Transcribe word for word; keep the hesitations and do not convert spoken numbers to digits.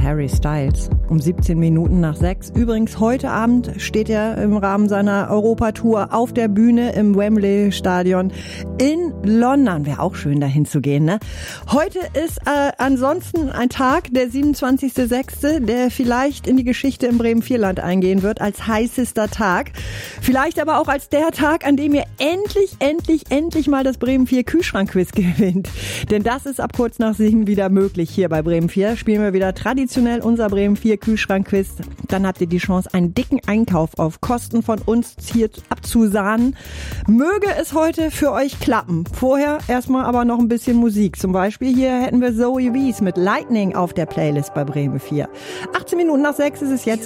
Harry Styles. Um siebzehn Minuten nach sechs. Übrigens, heute Abend steht er im Rahmen seiner Europatour auf der Bühne im Wembley-Stadion in London. Wäre auch schön, dahin zu gehen, ne? Heute ist äh, ansonsten ein Tag, der siebenundzwanzigster sechste, der vielleicht in die Geschichte im Bremen-Vierland eingehen wird als heißester Tag. Vielleicht aber auch als der Tag, an dem ihr endlich, endlich, endlich mal das Bremen vier Kühlschrank-Quiz gewinnt. Denn das ist ab kurz nach sieben wieder möglich hier bei Bremen vier. Spielen wir wieder traditionell unser Bremen vier Kühlschrank-Quiz. Dann habt ihr die Chance, einen dicken Einkauf auf Kosten von uns hier abzusahnen. Möge es heute für euch klappen. Vorher erstmal aber noch ein bisschen Musik. Zum Beispiel hier hätten wir Zoe Wies mit Lightning auf der Playlist bei Bremen vier. achtzehn Minuten nach sechs ist es jetzt.